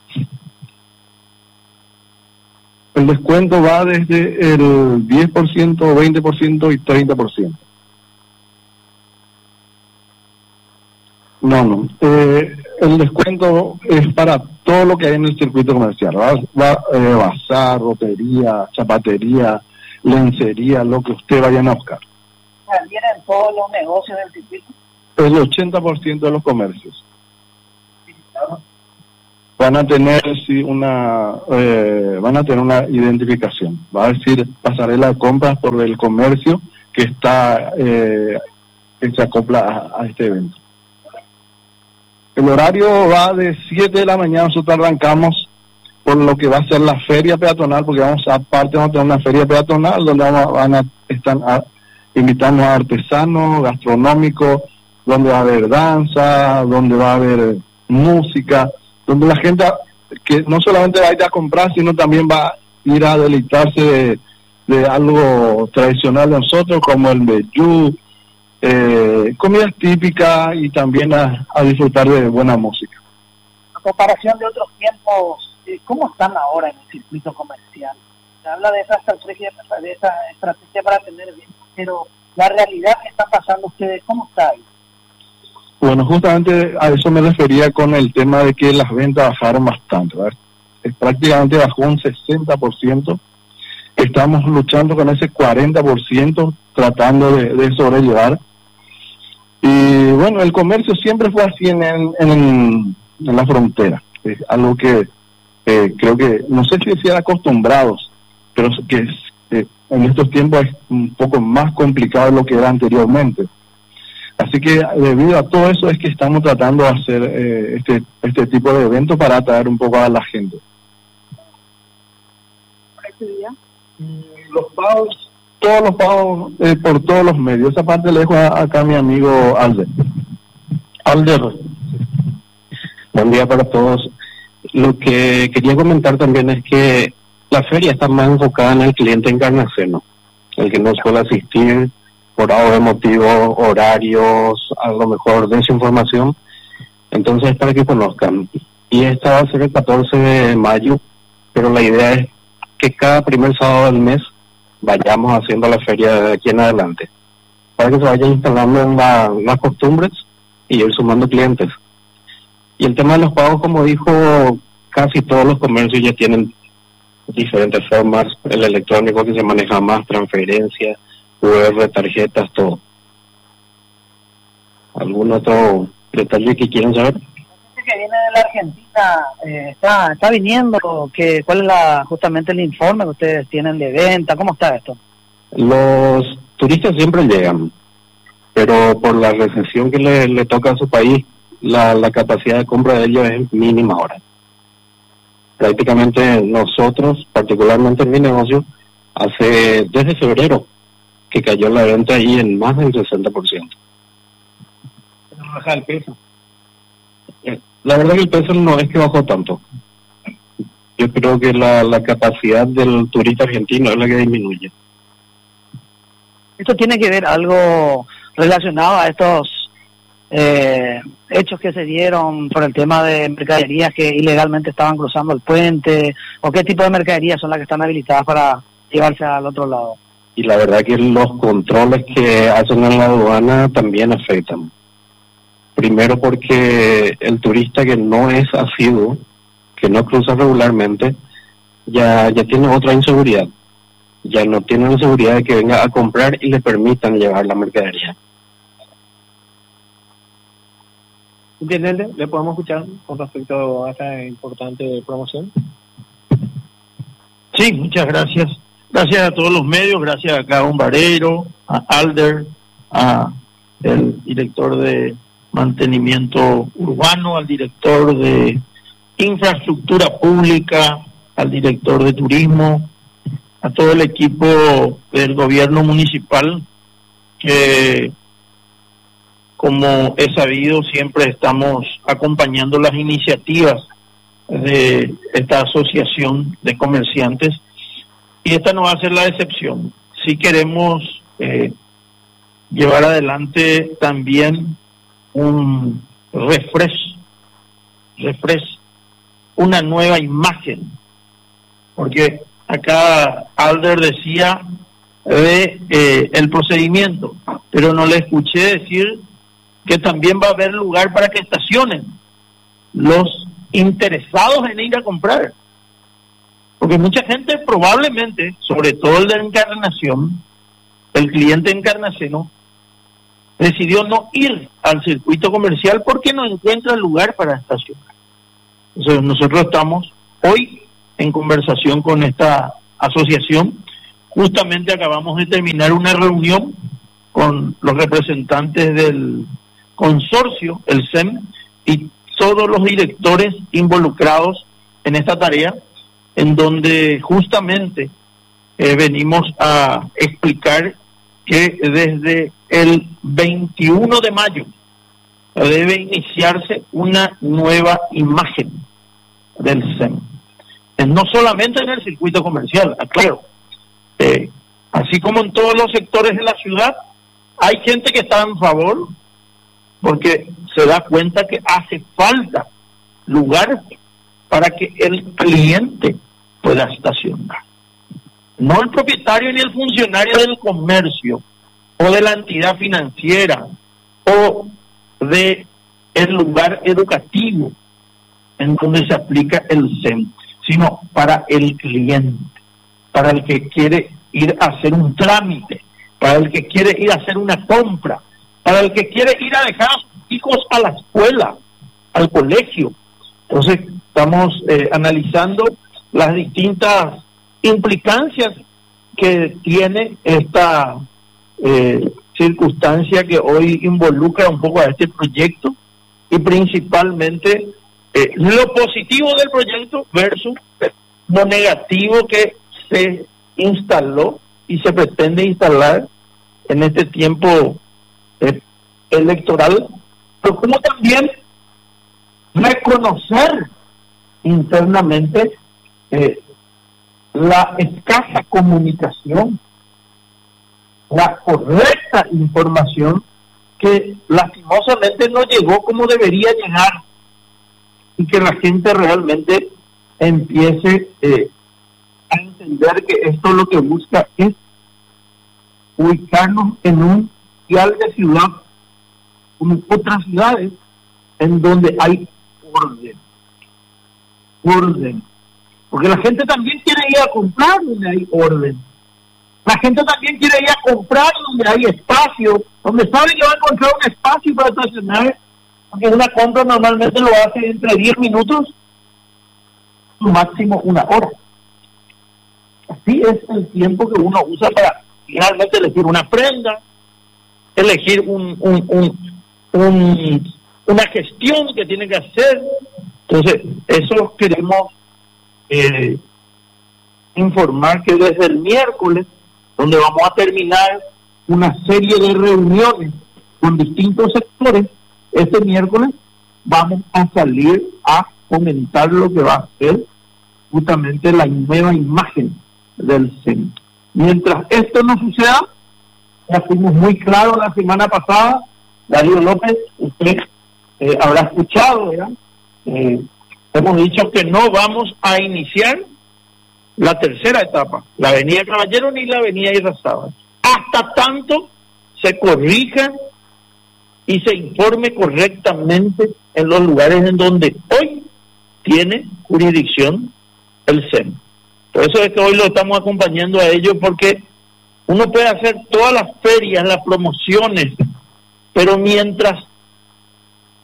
El descuento va desde el diez por ciento, veinte por ciento y treinta por ciento. No, no. Eh, el descuento es para todo lo que hay en el circuito comercial. Va, va eh, bazar, ropería, zapatería, lencería, lo que usted vayan a buscar. ¿También en todos los negocios del circuito? El ochenta por ciento de los comercios van a tener sí, una eh, van a tener una identificación. Va a decir pasarela de compras por el comercio que está eh, que se acopla a, a este evento. El horario va de siete de la mañana, nosotros arrancamos por lo que va a ser la feria peatonal, porque vamos aparte vamos a tener una feria peatonal donde vamos, van a están a, invitamos a artesanos, gastronómicos, donde va a haber danza, donde va a haber música, donde la gente que no solamente va a ir a comprar, sino también va a ir a deleitarse de, de algo tradicional de nosotros, como el meyú, eh, comidas típicas y también a, a disfrutar de buena música. A comparación de otros tiempos, ¿cómo están ahora en el circuito comercial? Se habla de esa estrategia, de esa estrategia para tener bien, pero la realidad que están pasando ustedes, ¿cómo está ahí? Bueno, justamente a eso me refería con el tema de que las ventas bajaron bastante, ¿verdad? Es prácticamente bajó un sesenta por ciento. Estamos luchando con ese cuarenta por ciento, tratando de, de sobrellevar. Y bueno, el comercio siempre fue así en, en, en, en la frontera. Es algo que eh, creo que, no sé si sean acostumbrados, pero que es, eh, en estos tiempos es un poco más complicado de lo que era anteriormente. Así que debido a todo eso es que estamos tratando de hacer eh, este este tipo de eventos para atraer un poco a la gente. Los pagos, todos los pagos eh, por todos los medios. Esa parte le dejo a, acá a mi amigo Alder. Alder, buen día para todos. Lo que quería comentar también es que la feria está más enfocada en el cliente encarnaceno, el que no suele asistir por algo de motivos, horarios, a lo mejor desinformación. Entonces, para que conozcan. Y esta va a ser el catorce de mayo, pero la idea es que cada primer sábado del mes vayamos haciendo la feria de aquí en adelante, para que se vayan instalando en la, las costumbres y ir sumando clientes. Y el tema de los pagos, como dijo, casi todos los comercios ya tienen diferentes formas, el electrónico que se maneja más, transferencia, U R, tarjetas, todo. ¿Algún otro detalle que quieran saber? Que viene de la Argentina, eh, está está viniendo, que ¿cuál es la justamente el informe que ustedes tienen de venta? ¿Cómo está esto? Los turistas siempre llegan, pero por la recesión que le, le toca a su país, la, la capacidad de compra de ellos es mínima ahora. Prácticamente nosotros, particularmente en mi negocio, hace desde febrero que cayó la venta ahí en más del sesenta por ciento. ¿No baja el peso? La verdad que el peso no es que bajó tanto. Yo creo que la, la capacidad del turista argentino es la que disminuye. ¿Esto tiene que ver algo relacionado a estos eh, hechos que se dieron por el tema de mercaderías que ilegalmente estaban cruzando el puente? ¿O qué tipo de mercaderías son las que están habilitadas para llevarse al otro lado? Y la verdad que los controles que hacen en la aduana también afectan. Primero porque el turista que no es asiduo, que no cruza regularmente, ya ya tiene otra inseguridad. Ya no tiene la seguridad de que venga a comprar y le permitan llevar la mercadería. Intendente, ¿le podemos escuchar con respecto a esta importante promoción? Sí, muchas gracias. Gracias a todos los medios, gracias a cada Barreiro, a Alder, a el director de mantenimiento urbano, al director de infraestructura pública, al director de turismo, a todo el equipo del gobierno municipal, que como he sabido siempre estamos acompañando las iniciativas de esta asociación de comerciantes, y esta no va a ser la excepción. Si queremos eh, llevar adelante también un refresh, refresh, una nueva imagen, porque acá Alder decía de eh, el procedimiento, pero no le escuché decir que también va a haber lugar para que estacionen los interesados en ir a comprar, porque mucha gente probablemente, sobre todo el de Encarnación, el cliente encarnaceno, decidió no ir al circuito comercial porque no encuentra lugar para estacionar. Entonces nosotros estamos hoy en conversación con esta asociación. Justamente acabamos de terminar una reunión con los representantes del consorcio, el S E M, y todos los directores involucrados en esta tarea, en donde justamente eh, venimos a explicar que desde el veintiuno de mayo debe iniciarse una nueva imagen del S E M. Eh, no solamente en el circuito comercial, aclaro. Eh, así como en todos los sectores de la ciudad, hay gente que está en favor porque se da cuenta que hace falta lugar para que el cliente pueda estacionar. No el propietario ni el funcionario del comercio o de la entidad financiera o de el lugar educativo en donde se aplica el S E M, sino para el cliente, para el que quiere ir a hacer un trámite, para el que quiere ir a hacer una compra, para el que quiere ir a dejar a sus hijos a la escuela, al colegio. Entonces estamos eh, analizando las distintas implicancias que tiene esta eh, circunstancia que hoy involucra un poco a este proyecto, y principalmente eh, lo positivo del proyecto versus lo negativo que se instaló y se pretende instalar en este tiempo eh, electoral, pero como también reconocer internamente eh, la escasa comunicación, la correcta información que lastimosamente no llegó como debería llegar, y que la gente realmente empiece eh, a entender que esto lo que busca es ubicarnos en un ideal de ciudad como otras ciudades en donde hay orden, orden, porque la gente también quiere ir a comprar donde hay orden, la gente también quiere ir a comprar donde hay espacio, donde sabe que va a encontrar un espacio para estacionar, porque una compra normalmente lo hace entre diez minutos, máximo una hora. Así es el tiempo que uno usa para finalmente elegir una prenda, elegir un, un, un, un una gestión que tiene que hacer. Entonces, eso queremos eh, informar que desde el miércoles, donde vamos a terminar una serie de reuniones con distintos sectores, este miércoles vamos a salir a comentar lo que va a ser justamente la nueva imagen del centro. Mientras esto no suceda, ya fuimos muy claros la semana pasada. Darío López, usted eh, habrá escuchado, ¿verdad? Eh, hemos dicho que no vamos a iniciar la tercera etapa, la avenida Caballero ni la avenida Irrazábal, hasta tanto se corrija y se informe correctamente en los lugares en donde hoy tiene jurisdicción el S E M. Por eso es que hoy lo estamos acompañando a ellos, porque uno puede hacer todas las ferias, las promociones, pero mientras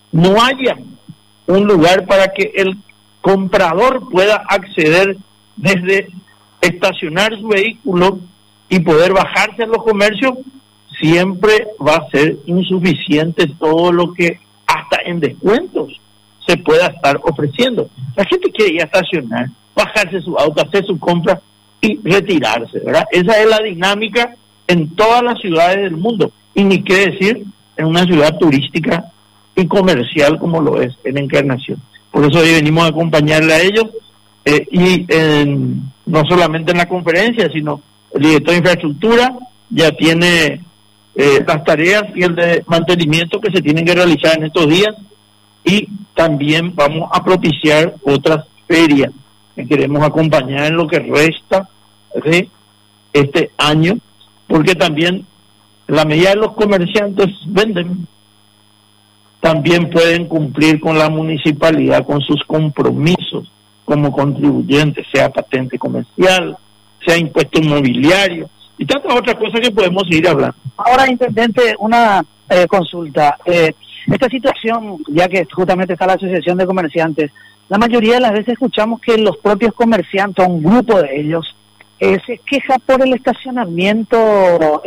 no haya un lugar para que el comprador pueda acceder desde estacionar su vehículo y poder bajarse a los comercios, siempre va a ser insuficiente todo lo que hasta en descuentos se pueda estar ofreciendo. La gente quiere ir a estacionar, bajarse su auto, hacer su compra y retirarse, ¿verdad? Esa es la dinámica en todas las ciudades del mundo, y ni qué decir en una ciudad turística y comercial como lo es en Encarnación. Por eso hoy venimos a acompañarle a ellos, eh, y en, no solamente en la conferencia, sino el director de infraestructura ya tiene eh, las tareas y el de mantenimiento que se tienen que realizar en estos días, y también vamos a propiciar otras ferias que queremos acompañar en lo que resta de este año, porque también en la medida de los comerciantes venden, también pueden cumplir con la municipalidad, con sus compromisos como contribuyentes, sea patente comercial, sea impuesto inmobiliario y tantas otras cosas que podemos seguir hablando. Ahora, intendente, una eh, consulta. Eh, esta situación, ya que justamente está la Asociación de Comerciantes, la mayoría de las veces escuchamos que los propios comerciantes, un grupo de ellos, eh, se queja por el estacionamiento